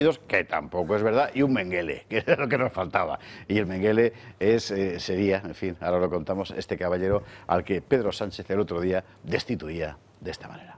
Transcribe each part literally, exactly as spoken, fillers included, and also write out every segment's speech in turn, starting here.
que tampoco es verdad, y un Mengele, que es lo que nos faltaba. Y el Mengele es, eh, sería, en fin, ahora lo contamos, este caballero al que Pedro Sánchez el otro día destituía de esta manera.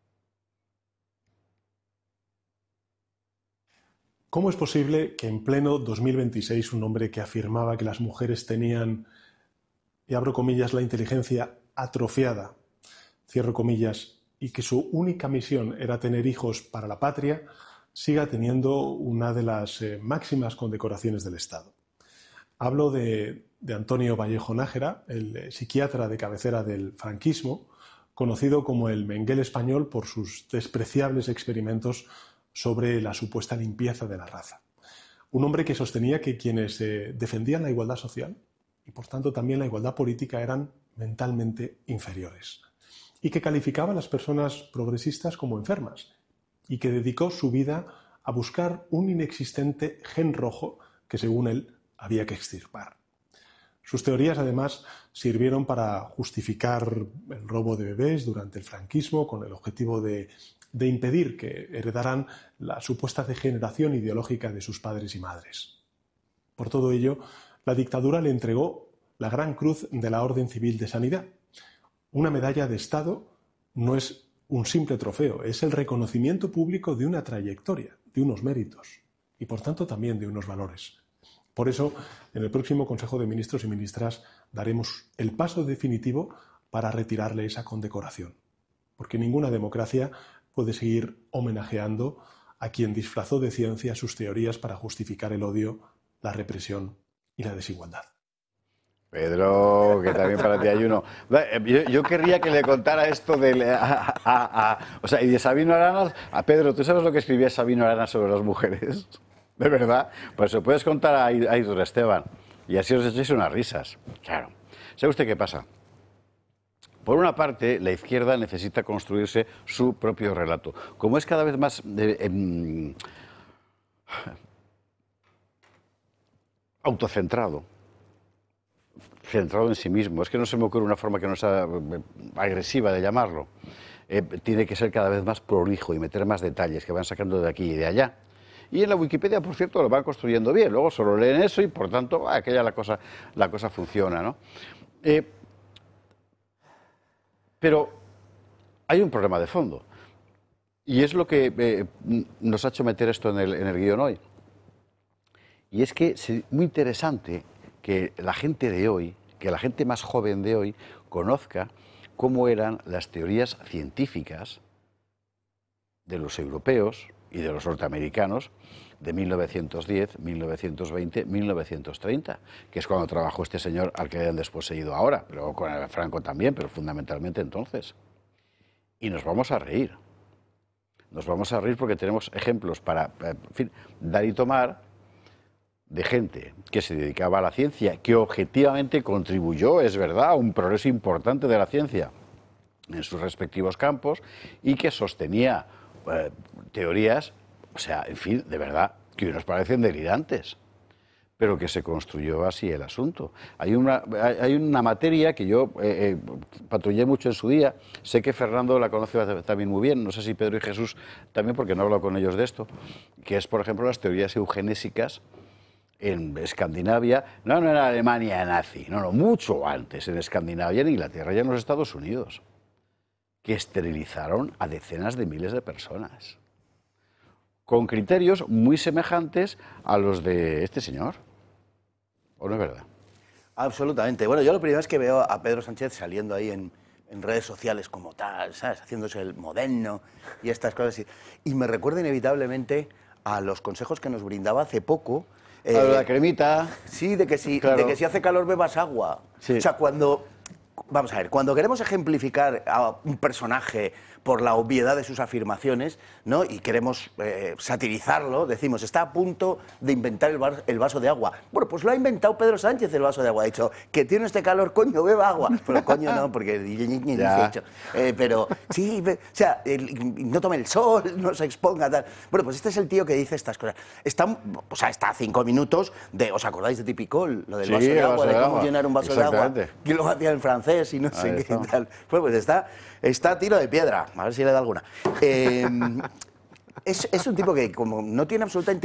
¿Cómo es posible que en pleno dos mil veintiséis un hombre que afirmaba que las mujeres tenían, y abro comillas, la inteligencia atrofiada, cierro comillas, y que su única misión era tener hijos para la patria, siga teniendo una de las eh, máximas condecoraciones del Estado? Hablo de, de Antonio Vallejo Nájera, el eh, psiquiatra de cabecera del franquismo, conocido como el Mengele español por sus despreciables experimentos sobre la supuesta limpieza de la raza. Un hombre que sostenía que quienes eh, defendían la igualdad social y por tanto también la igualdad política eran mentalmente inferiores, y que calificaba a las personas progresistas como enfermas, y que dedicó su vida a buscar un inexistente gen rojo que, según él, había que extirpar. Sus teorías, además, sirvieron para justificar el robo de bebés durante el franquismo con el objetivo de, de impedir que heredaran la supuesta degeneración ideológica de sus padres y madres. Por todo ello, la dictadura le entregó la Gran Cruz de la Orden Civil de Sanidad. Una medalla de Estado no es un simple trofeo, es el reconocimiento público de una trayectoria, de unos méritos y por tanto también de unos valores. Por eso, en el próximo Consejo de Ministros y Ministras daremos el paso definitivo para retirarle esa condecoración, porque ninguna democracia puede seguir homenajeando a quien disfrazó de ciencia sus teorías para justificar el odio, la represión y la desigualdad. Pedro, que también para ti hay uno. Yo, yo querría que le contara esto de, a, a, a, o sea, y de Sabino Arana. A Pedro, ¿tú sabes lo que escribía Sabino Arana sobre las mujeres? ¿De verdad? Pues se lo puedes contar a Aitor Esteban y así os echéis unas risas. Claro. ¿Sabe usted qué pasa? Por una parte, la izquierda necesita construirse su propio relato. Como es cada vez más eh, eh, autocentrado, centrado en sí mismo, es que no se me ocurre una forma que no sea agresiva de llamarlo, eh, tiene que ser cada vez más prolijo y meter más detalles que van sacando de aquí y de allá. Y en la Wikipedia, por cierto, lo van construyendo bien, luego solo leen eso y por tanto, ah, que ya la cosa, la cosa funciona, ¿no? Eh, pero hay un problema de fondo y es lo que eh, nos ha hecho meter esto en el, en el guión hoy. Y es que es muy interesante que la gente de hoy, que la gente más joven de hoy, conozca cómo eran las teorías científicas de los europeos y de los norteamericanos de mil novecientos diez, mil novecientos veinte, mil novecientos treinta, que es cuando trabajó este señor al que le han después seguido ahora, pero con el Franco también, pero fundamentalmente entonces. Y nos vamos a reír. Nos vamos a reír porque tenemos ejemplos para, en fin, dar y tomar de gente que se dedicaba a la ciencia, que objetivamente contribuyó, es verdad, a un progreso importante de la ciencia en sus respectivos campos y que sostenía eh, teorías, o sea, en fin, de verdad, que hoy nos parecen delirantes, pero que se construyó así el asunto. Hay una, hay una materia que yo eh, eh, patrullé mucho en su día, sé que Fernando la conoce también muy bien, no sé si Pedro y Jesús también, porque no he hablado con ellos de esto, que es, por ejemplo, las teorías eugenésicas en Escandinavia, no, no en Alemania nazi, no, no, mucho antes, en Escandinavia, en Inglaterra y en los Estados Unidos, que esterilizaron a decenas de miles de personas, con criterios muy semejantes a los de este señor. ¿O no es verdad? Absolutamente. Bueno, yo lo primero es que veo a Pedro Sánchez saliendo ahí en, en redes sociales como tal, ¿sabes? Haciéndose el moderno y estas cosas. Y, y me recuerda inevitablemente a los consejos que nos brindaba hace poco. Eh, la cremita. Sí, de que si, claro. de que si hace calor bebas agua. Sí. O sea, cuando... Vamos a ver, cuando queremos ejemplificar a un personaje por la obviedad de sus afirmaciones, ¿no? Y queremos eh, satirizarlo, decimos, está a punto de inventar el, bar, el vaso de agua. Bueno, pues lo ha inventado Pedro Sánchez el vaso de agua. Ha dicho, que tiene este calor, coño, beba agua. Pero coño no, porque... eh, pero sí, o sea, el, no tome el sol, no se exponga, tal. Bueno, pues este es el tío que dice estas cosas. Está, o sea, está a cinco minutos de... ¿Os acordáis de Tipicol? Lo del sí, vaso de agua, vaso de, de cómo agua. llenar un vaso de agua. Que lo hacía en francés y no sé Ahí qué está. Tal. Pues, pues está, está a tiro de piedra. A ver si le da alguna. Eh, es, es un tipo que como no tiene absolutamente